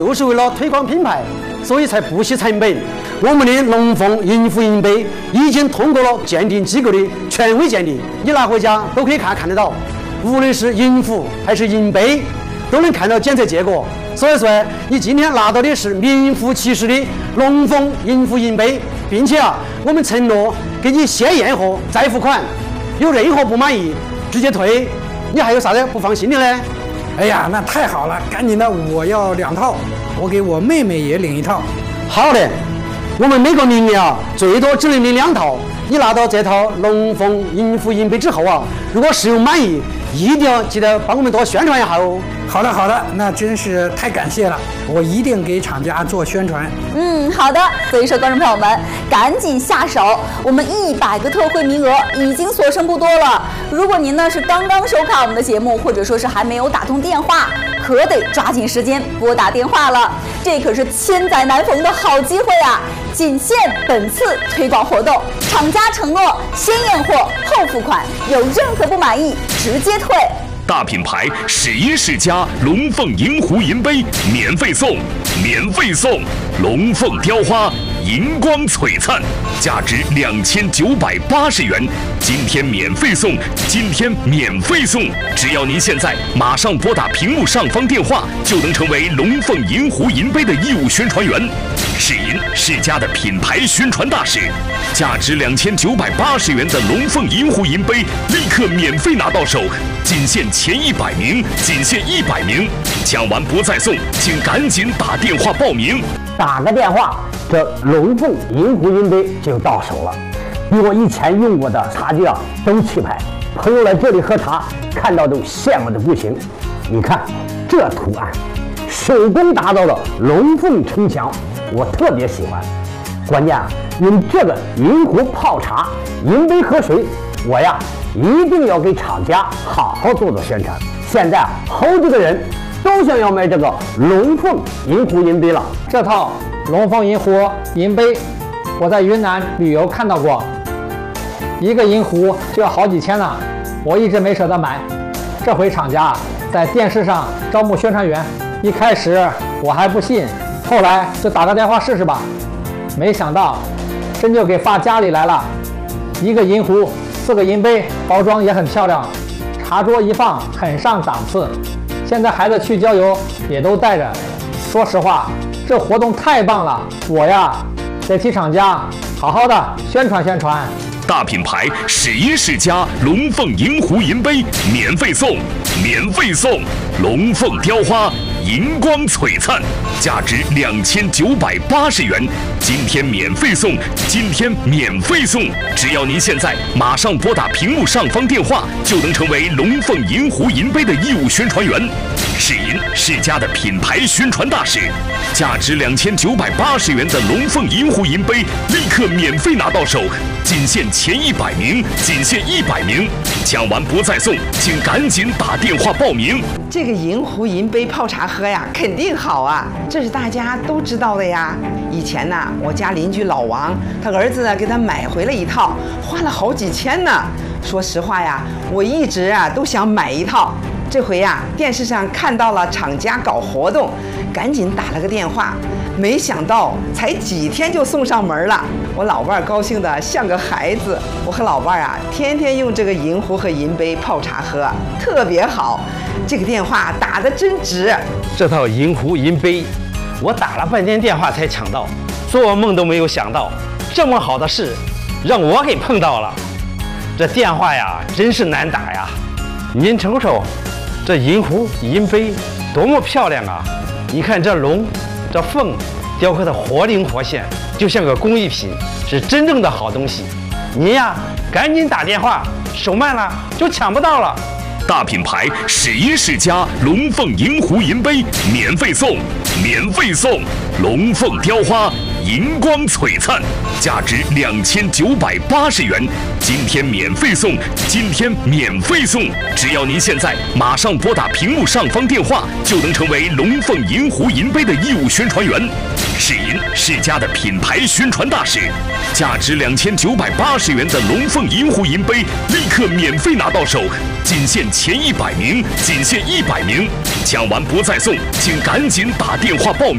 就是为了推广品牌，所以才不惜成本。我们的龙凤银湖银杯已经通过了鉴定机构的权威鉴定，你拿回家都可以看得到，无论是银壶还是银杯，都能看到检测结果。所以说，你今天拿到的是名副其实的龙凤银湖银杯，并且我们承诺给你先验货再付款，有任何不满意直接退。你还有啥子不放心的呢？ 哎呀，那太好了，赶紧的，我要2套，我给我妹妹也领1套。 好的，我们每个名额最多只能领2套。你拿到这套龙凤银湖银杯之后如果使用满意，一定要记得帮我们多宣传一下哦。 好的好的，那真是太感谢了，我一定给厂家做宣传。 好的，所以说观众朋友们赶紧下手，我们100个特惠名额已经所剩不多了。如果您呢是刚刚收看我们的节目，或者说是还没有打通电话，可得抓紧时间拨打电话了，这可是千载难逢的好机会啊！仅限本次推广活动，厂家承诺先验货后付款，有任何不满意直接退。 大品牌试音世家龙凤银湖银杯免费送，龙凤雕花银光璀璨，价值2980元，今天免费送，只要您现在马上拨打屏幕上方电话，就能成为龙凤银湖银杯的义务宣传员，试音世家的品牌宣传大使。价值2980元的龙凤银湖银杯立刻免费拿到手，仅限前100名，抢完不再送，请赶紧打电话报名。 打个电话，这龙凤银湖银杯就到手了，比我以前用过的茶具都气派。朋友来这里喝茶，看到都羡慕的不行。你看这图案，手工打造的龙凤城墙，我特别喜欢。关键用这个银壶泡茶，银杯喝水，我一定要给厂家好好做做宣传。现在好几个人都想要买这个龙凤银湖银杯了。 这套龙凤银湖银杯，我在云南旅游看到过，一个银壶就要好几千呢，我一直没舍得买。这回厂家在电视上招募宣传员，一开始我还不信，后来就打个电话试试吧。没想到真就给发家里来了，一个银壶4个银杯，包装也很漂亮，茶桌一放很上档次。现在孩子去郊游也都带着。说实话，这活动太棒了，我得替厂家好好的宣传宣传。 大品牌试音世家龙凤银湖银杯免费送，龙凤雕花银光璀璨，价值2980元，今天免费送，只要您现在马上拨打屏幕上方电话，就能成为龙凤银湖银杯的义务宣传员，试音世家的品牌宣传大使。价值2980元的龙凤银湖银杯立刻免费拿到手，仅限前100名，抢完不再送，请赶紧打电话报名。 这个银湖银杯泡茶喝肯定好啊，这是大家都知道的呀。以前呢，我家邻居老王，他儿子给他买回了1套，花了好几千呢。说实话我一直都想买1套。这回电视上看到了厂家搞活动，赶紧打了个电话，没想到才几天就送上门了。我老伴高兴的像个孩子，我和老伴天天用这个银壶和银杯泡茶喝，特别好。这个电话打得真值。 这套银壶银杯，我打了半天电话才抢到，做梦都没有想到，这么好的事让我给碰到了。这电话真是难打呀！您瞅瞅，这银壶银杯多么漂亮啊！你看这龙、这凤雕刻的活灵活现，就像个工艺品，是真正的好东西。您赶紧打电话，手慢了就抢不到了。 大品牌试音世家龙凤银湖银杯免费送，龙凤雕花银光璀璨，价值2980元，今天免费送，只要您现在马上拨打屏幕上方电话，就能成为龙凤银湖银杯的义务宣传员，试音世家的品牌宣传大使。价值2980元的龙凤银湖银杯立刻免费拿到手，仅限前100名，抢完不再送，请赶紧打电话报名。